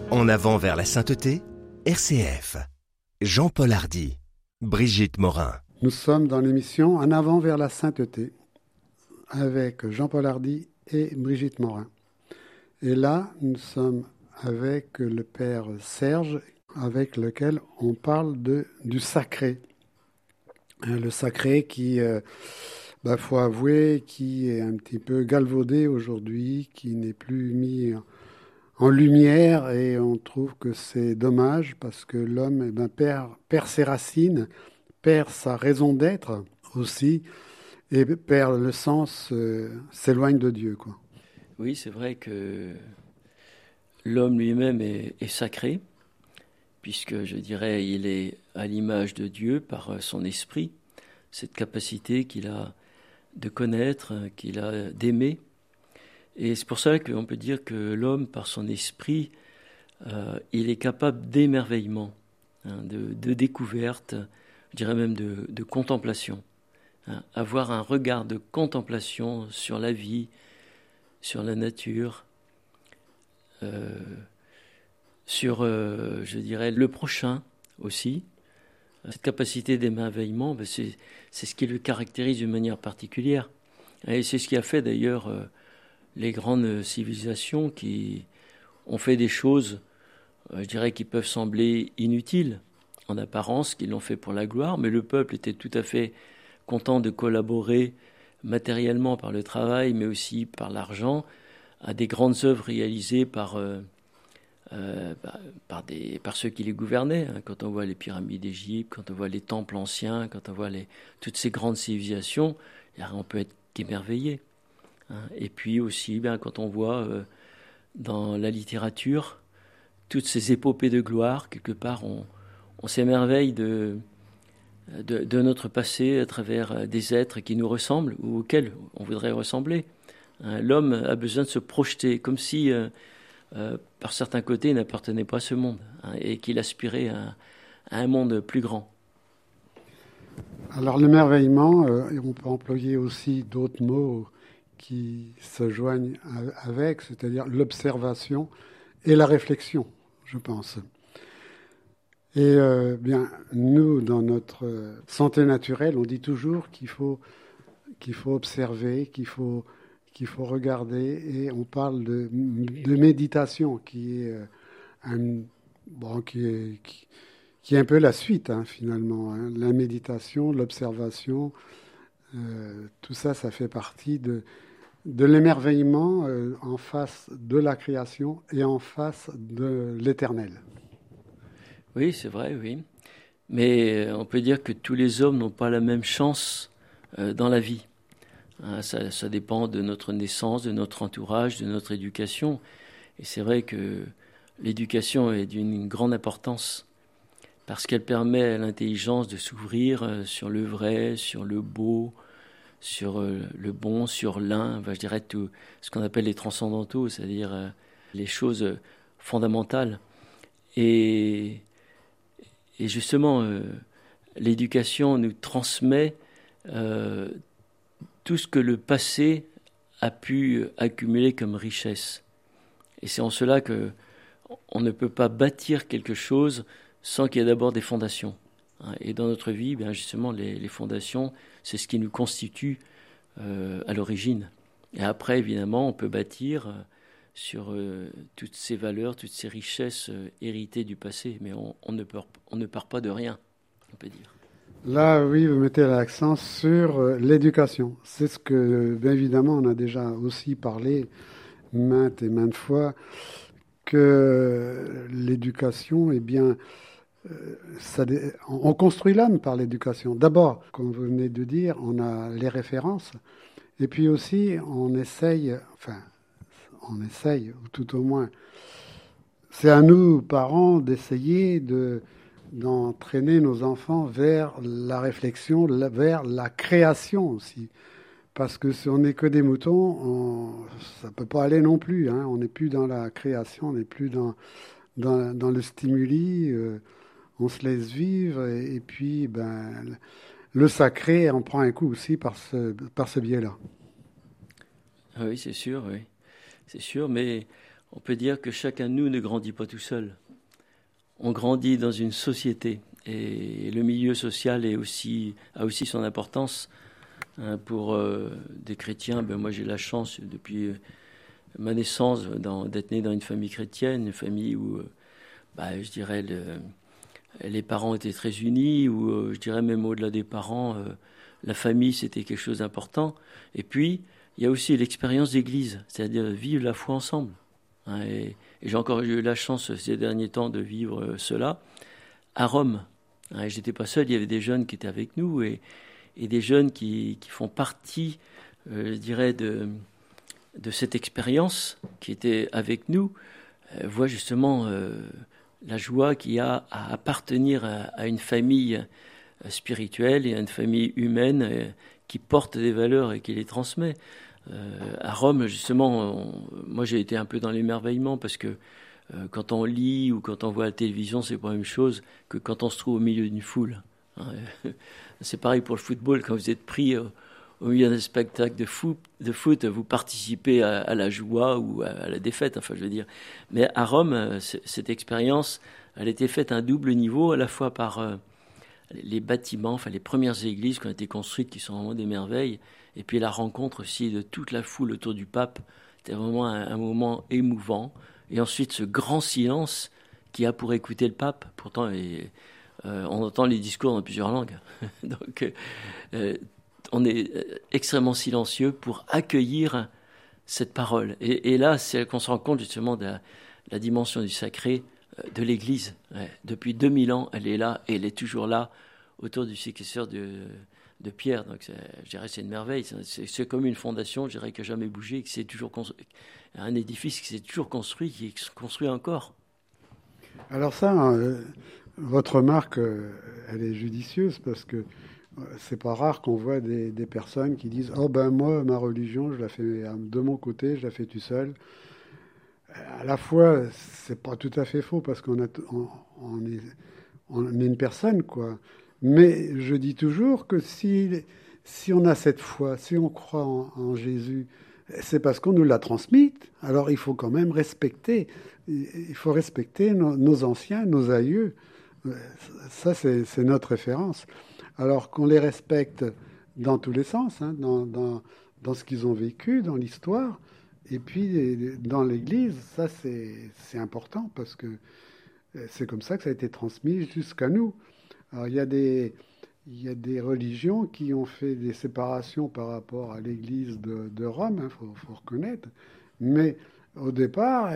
En avant vers la sainteté, RCF. Jean-Paul Hardy, Brigitte Morin. Nous sommes dans l'émission En avant vers la sainteté avec Jean-Paul Hardy et Brigitte Morin. Et là, nous sommes avec le père Serge, avec lequel on parle du sacré. Le sacré qui, faut avouer, qui est un petit peu galvaudé aujourd'hui, qui n'est plus mis en lumière, et on trouve que c'est dommage parce que l'homme perd ses racines, perd sa raison d'être aussi, et perd le sens, s'éloigne de Dieu, quoi. Oui, c'est vrai que l'homme lui-même est sacré, puisque je dirais il est à l'image de Dieu par son esprit, cette capacité qu'il a de connaître, qu'il a d'aimer. Et c'est pour ça qu'on peut dire que l'homme, par son esprit, il est capable d'émerveillement, de découverte, je dirais même de contemplation. Avoir un regard de contemplation sur la vie, sur la nature, sur, je dirais, le prochain aussi. Cette capacité d'émerveillement, c'est ce qui le caractérise d'une manière particulière. Et c'est ce qui a fait d'ailleurs les grandes civilisations qui ont fait des choses, je dirais, qui peuvent sembler inutiles en apparence, qui l'ont fait pour la gloire, mais le peuple était tout à fait content de collaborer matériellement par le travail, mais aussi par l'argent, à des grandes œuvres réalisées par ceux qui les gouvernaient. Quand on voit les pyramides d'Égypte, quand on voit les temples anciens, quand on voit toutes ces grandes civilisations, on peut être qu'émerveillé. Et puis aussi, quand on voit dans la littérature toutes ces épopées de gloire, quelque part, on s'émerveille de notre passé à travers des êtres qui nous ressemblent ou auxquels on voudrait ressembler. L'homme a besoin de se projeter, comme si, par certains côtés, il n'appartenait pas à ce monde et qu'il aspirait à un monde plus grand. Alors l'émerveillement, on peut employer aussi d'autres mots qui se joignent avec, c'est-à-dire l'observation et la réflexion, je pense. Et nous, dans notre santé naturelle, on dit toujours qu'il faut observer, qu'il faut regarder, et on parle de méditation, qui est qui est un peu la suite, finalement. La méditation, l'observation, tout ça, ça fait partie de l'émerveillement en face de la création et en face de l'éternel. Oui, c'est vrai, oui. Mais on peut dire que tous les hommes n'ont pas la même chance dans la vie. Ça dépend de notre naissance, de notre entourage, de notre éducation. Et c'est vrai que l'éducation est d'une grande importance parce qu'elle permet à l'intelligence de s'ouvrir sur le vrai, sur le beau, sur le bon, sur l'un, je dirais tout ce qu'on appelle les transcendantaux, c'est-à-dire les choses fondamentales. Et justement, l'éducation nous transmet tout ce que le passé a pu accumuler comme richesse. Et c'est en cela qu'on ne peut pas bâtir quelque chose sans qu'il y ait d'abord des fondations. Et dans notre vie, justement, les fondations, c'est ce qui nous constitue à l'origine. Et après, évidemment, on peut bâtir sur toutes ces valeurs, toutes ces richesses héritées du passé. Mais on ne part pas de rien, on peut dire. Là, oui, vous mettez l'accent sur l'éducation. C'est ce que, bien évidemment, on a déjà aussi parlé maintes et maintes fois, que l'éducation, on construit l'homme par l'éducation. D'abord, comme vous venez de dire, on a les références, et puis aussi, on essaye, ou tout au moins, c'est à nous, parents, d'essayer d'entraîner nos enfants vers la réflexion, vers la création aussi. Parce que si on n'est que des moutons, ça ne peut pas aller non plus. On n'est plus dans la création, on n'est plus dans le stimuli. On se laisse vivre et puis le sacré en prend un coup aussi par ce biais-là. Oui, c'est sûr, oui. C'est sûr, mais on peut dire que chacun de nous ne grandit pas tout seul. On grandit dans une société et le milieu social a aussi son importance. Pour des chrétiens, moi j'ai la chance depuis ma naissance d'être né dans une famille chrétienne, une famille où je dirais les parents étaient très unis, ou je dirais même au-delà des parents, la famille c'était quelque chose d'important. Et puis il y a aussi l'expérience d'église, c'est-à-dire vivre la foi ensemble. Et j'ai encore eu la chance ces derniers temps de vivre cela à Rome. J'étais pas seul, il y avait des jeunes qui étaient avec nous et des jeunes qui font partie, je dirais, de cette expérience qui était avec nous, voient justement la joie qu'il y a à appartenir à une famille spirituelle et à une famille humaine qui porte des valeurs et qui les transmet. À Rome, justement, moi j'ai été un peu dans l'émerveillement parce que quand on lit ou quand on voit la télévision, c'est pas la même chose que quand on se trouve au milieu d'une foule. C'est pareil pour le football, quand vous êtes pris au milieu d'un spectacle de foot, vous participez à la joie ou à la défaite, enfin je veux dire. Mais à Rome, cette expérience, elle était faite à un double niveau, à la fois par les bâtiments, enfin les premières églises qui ont été construites, qui sont vraiment des merveilles, et puis la rencontre aussi de toute la foule autour du pape. C'était vraiment un moment émouvant. Et ensuite, ce grand silence qu'il y a pour écouter le pape. Pourtant, on entend les discours dans plusieurs langues. Donc, on est extrêmement silencieux pour accueillir cette parole. Et là, c'est qu'on se rend compte justement de la dimension du sacré de l'Église. Depuis 2000 ans, elle est là et elle est toujours là autour du successeur de Pierre. Donc, je dirais c'est une merveille. C'est comme une fondation, je dirais, qui n'a jamais bougé, qui s'est toujours un édifice qui s'est toujours construit, qui est construit encore. Alors ça, votre remarque, elle est judicieuse parce que c'est pas rare qu'on voit des personnes qui disent « Oh ben moi, ma religion, je la fais de mon côté, je la fais tout seul ». À la fois, c'est pas tout à fait faux parce qu'on est une personne, quoi. Mais je dis toujours que si on a cette foi, si on croit en Jésus, c'est parce qu'on nous l'a transmise. Alors il faut quand même respecter. Il faut respecter nos anciens, nos aïeux. Ça, c'est notre référence. Alors qu'on les respecte dans tous les sens, dans ce qu'ils ont vécu, dans l'histoire, et puis dans l'Église, ça c'est important parce que c'est comme ça que ça a été transmis jusqu'à nous. Alors il y a des religions qui ont fait des séparations par rapport à l'Église de Rome, faut reconnaître. Mais au départ,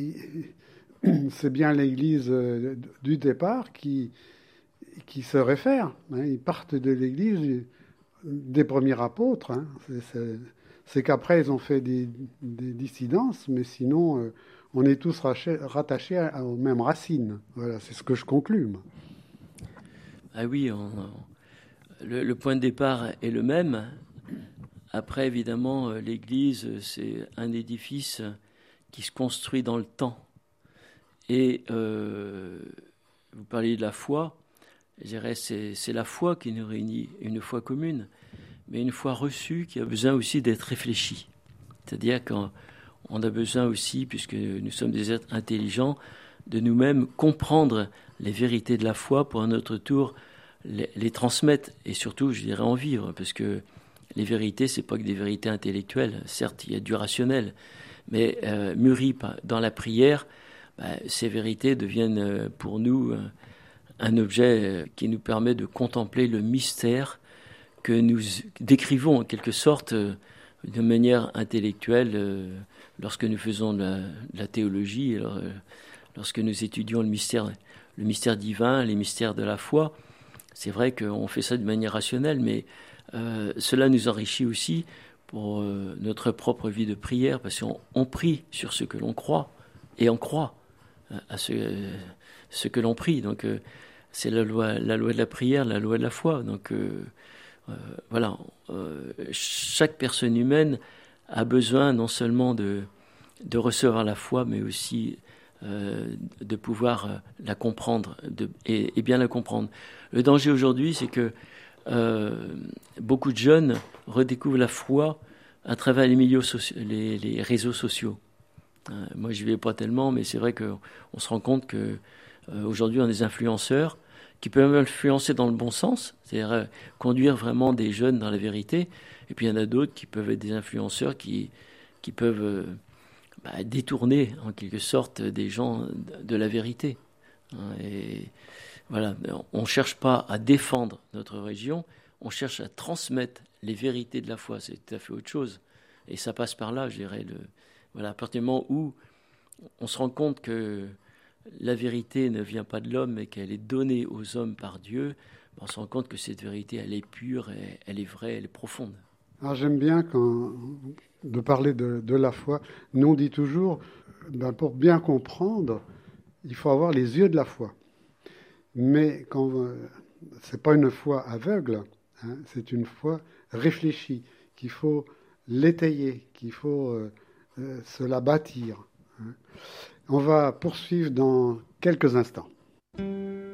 c'est bien l'Église du départ qui se réfère. Ils partent de l'Église des premiers apôtres. C'est qu'après, ils ont fait des dissidences, mais sinon, on est tous rattachés aux mêmes racines. Voilà, c'est ce que je conclus, moi. Ah oui, le point de départ est le même. Après, évidemment, l'Église, c'est un édifice qui se construit dans le temps. Et vous parliez de la foi. Je dirais c'est la foi qui nous réunit, une foi commune, mais une foi reçue qui a besoin aussi d'être réfléchie. C'est-à-dire qu'on a besoin aussi, puisque nous sommes des êtres intelligents, de nous-mêmes comprendre les vérités de la foi pour à notre tour les transmettre et surtout, je dirais, en vivre, parce que les vérités, c'est pas que des vérités intellectuelles. Certes, il y a du rationnel, mais mûries dans la prière, ces vérités deviennent pour nous un objet qui nous permet de contempler le mystère que nous décrivons en quelque sorte de manière intellectuelle lorsque nous faisons de la théologie, lorsque nous étudions le mystère divin, les mystères de la foi. C'est vrai qu'on fait ça de manière rationnelle, mais cela nous enrichit aussi pour notre propre vie de prière, parce qu'on prie sur ce que l'on croit, et on croit à ce que l'on prie. Donc c'est la loi de la prière, la loi de la foi. Donc voilà, chaque personne humaine a besoin non seulement de recevoir la foi, mais aussi de pouvoir la comprendre et bien la comprendre. Le danger aujourd'hui, c'est que beaucoup de jeunes redécouvrent la foi à travers les réseaux sociaux. Moi, je n'y vais pas tellement, mais c'est vrai qu'on se rend compte que aujourd'hui, on a des influenceurs qui peuvent influencer dans le bon sens, c'est-à-dire conduire vraiment des jeunes dans la vérité. Et puis, il y en a d'autres qui peuvent être des influenceurs qui peuvent détourner, en quelque sorte, des gens de la vérité. Et voilà, on ne cherche pas à défendre notre religion, on cherche à transmettre les vérités de la foi. C'est tout à fait autre chose. Et ça passe par là, je dirais. Voilà, à partir du moment où on se rend compte que la vérité ne vient pas de l'homme, mais qu'elle est donnée aux hommes par Dieu, on se rend compte que cette vérité, elle est pure, elle est vraie, elle est profonde. Alors j'aime bien de parler de la foi. Nous, on dit toujours, pour bien comprendre, il faut avoir les yeux de la foi. Mais c'est pas une foi aveugle, hein, c'est une foi réfléchie, qu'il faut l'étayer, qu'il faut se la bâtir. Hein. On va poursuivre dans quelques instants.